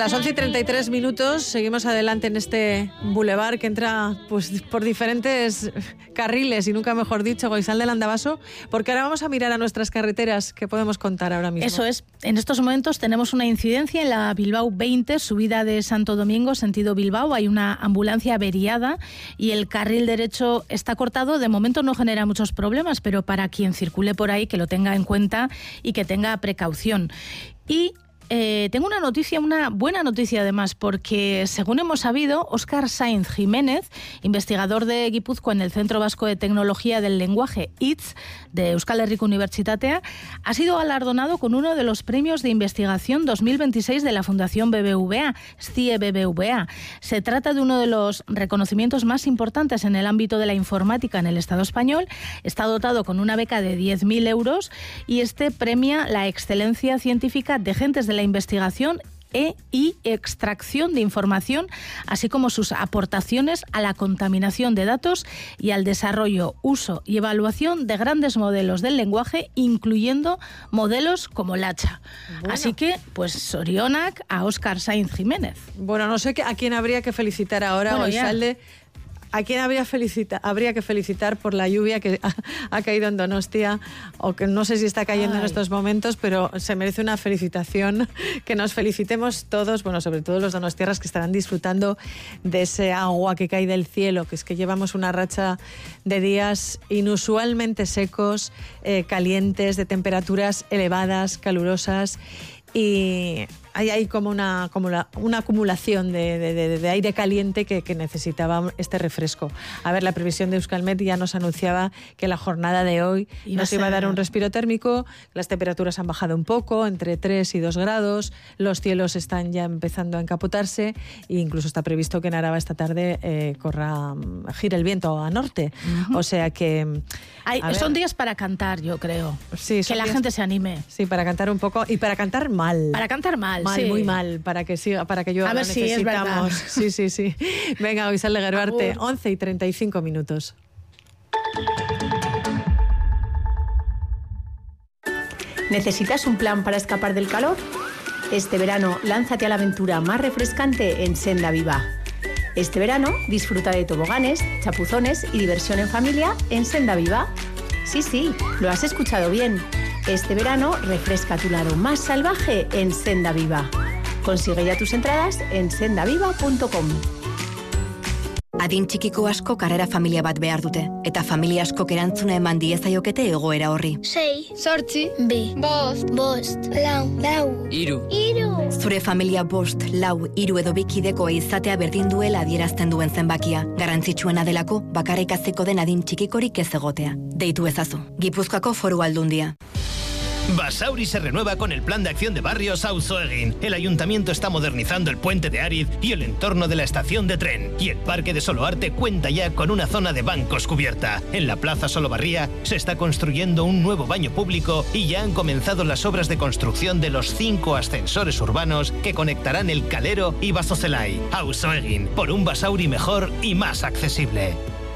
Las 11:33, seguimos adelante en este bulevar que entra pues por diferentes carriles y nunca mejor dicho, Goizalde Landavaso, porque ahora vamos a mirar a nuestras carreteras. ¿Qué podemos contar ahora mismo? Eso es, en estos momentos tenemos una incidencia en la Bilbao 20, subida de Santo Domingo, sentido Bilbao, hay una ambulancia averiada y el carril derecho está cortado. De momento no genera muchos problemas, pero para quien circule por ahí que lo tenga en cuenta y que tenga precaución. Y tengo una buena noticia además, porque según hemos sabido, Óscar Sainz Jiménez, investigador de Guipúzcoa en el Centro Vasco de Tecnología del Lenguaje, ITS, de Euskal Herriko Unibertsitatea, ha sido galardonado con uno de los premios de investigación 2026 de la Fundación BBVA, SCIE BBVA. Se trata de uno de los reconocimientos más importantes en el ámbito de la informática en el Estado español. Está dotado con una beca de 10.000 euros y este premia la excelencia científica de gentes de la investigación y extracción de información, así como sus aportaciones a la contaminación de datos y al desarrollo, uso y evaluación de grandes modelos del lenguaje, incluyendo modelos como Lacha. Bueno. Así que, pues, sorionak a Óscar Sainz Jiménez. Bueno, no sé a quién habría que felicitar ahora, Goizalde. ¿A quién habría que felicitar por la lluvia que ha caído en Donostia? O que no sé si está cayendo en estos momentos, pero se merece una felicitación. Que nos felicitemos todos, bueno, sobre todo los donostiarras que estarán disfrutando de ese agua que cae del cielo, que es que llevamos una racha de días inusualmente secos, calientes, de temperaturas elevadas, calurosas, y hay como una acumulación de aire caliente que necesitaba este refresco. A ver, la previsión de Euskalmet ya nos anunciaba que la jornada de hoy nos iba a dar un respiro térmico. Las temperaturas han bajado un poco, entre 3 y 2 grados. Los cielos están ya empezando a encapotarse e incluso está previsto que en Araba esta tarde gire el viento a norte. Uh-huh. O sea que... son días para cantar, yo creo. Sí, que la gente se anime. Sí, para cantar un poco y para cantar mal. Para cantar mal, sí. Muy mal, para que yo a ver si necesitamos. Es verdad. Sí. Venga, Goizalde Gerbarte, 11:35. ¿Necesitas un plan para escapar del calor? Este verano, lánzate a la aventura más refrescante en Senda Viva. Este verano, disfruta de toboganes, chapuzones y diversión en familia en Senda Viva. Sí, lo has escuchado bien. Este verano, refresca tu lado más salvaje en Senda Viva. Consigue ya tus entradas en sendaviva.com. Adin txikiko asko karrera familia bat behar dute, eta familia askok erantzuna eman diezaiokete egoera horri. 6, 8, 2, 5, 4, 3. Zure familia 5, 4, 3 edo 2 kidekoa izatea berdin duela adierazten duen zenbakia. Garrantzitsuena delako, bakarrik aziko den adin txikikorik ez egotea. Deitu ezazu. Gipuzkoako Foru Aldundia. Basauri se renueva con el Plan de Acción de Barrios Auzoegin. El Ayuntamiento está modernizando el puente de Ariz y el entorno de la estación de tren. Y el Parque de Soloarte cuenta ya con una zona de bancos cubierta. En la Plaza Solobarría se está construyendo un nuevo baño público y ya han comenzado las obras de construcción de los 5 ascensores urbanos que conectarán el Calero y Basozelai. Auzoegin, por un Basauri mejor y más accesible.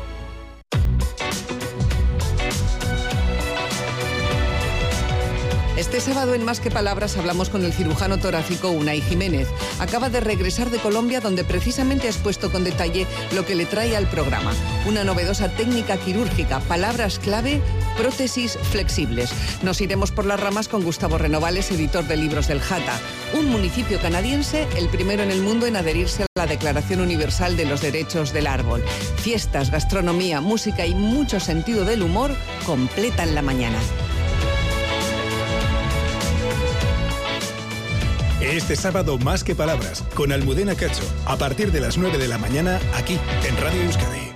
Este sábado en Más que Palabras hablamos con el cirujano torácico Unai Jiménez. Acaba de regresar de Colombia, donde precisamente ha expuesto con detalle lo que le trae al programa. Una novedosa técnica quirúrgica, palabras clave, prótesis flexibles. Nos iremos por las ramas con Gustavo Renovales, editor de libros del Jata, un municipio canadiense, el primero en el mundo en adherirse a la Declaración Universal de los Derechos del Árbol. Fiestas, gastronomía, música y mucho sentido del humor completan la mañana. Este sábado Más que Palabras, con Almudena Cacho, a partir de las 9 de la mañana, aquí, en Radio Euskadi.